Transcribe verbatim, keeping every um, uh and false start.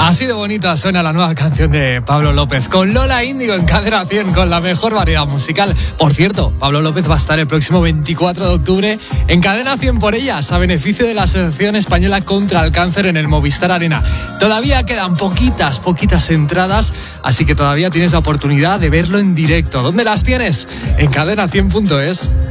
Así de bonita suena la nueva canción de Pablo López, con Lola Índigo en Cadena cien, con la mejor variedad musical. Por cierto, Pablo López va a estar el próximo veinticuatro de octubre en Cadena cien por ellas, a beneficio de la Asociación Española contra el Cáncer en el Movistar Arena. Todavía quedan poquitas, poquitas entradas, así que todavía tienes la oportunidad de verlo en directo. ¿Dónde las tienes? En cadena cien punto es.